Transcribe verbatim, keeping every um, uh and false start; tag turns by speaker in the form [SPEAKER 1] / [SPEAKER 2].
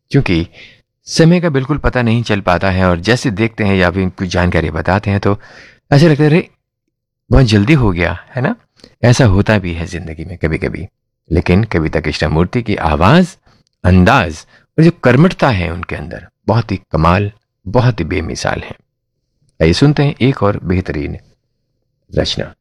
[SPEAKER 1] क्योंकि समय का बिल्कुल पता नहीं चल पाता है, और जैसे देखते हैं या फिर कुछ जानकारी बताते हैं तो ऐसा लगता है अरे बहुत जल्दी हो गया है ना। ऐसा होता भी है जिंदगी में कभी कभी। लेकिन कविता कृष्णमूर्ति की आवाज, अंदाज और जो कर्मठता है उनके अंदर, बहुत ही कमाल, बहुत ही बेमिसाल है। आइए सुनते हैं एक और बेहतरीन रचना।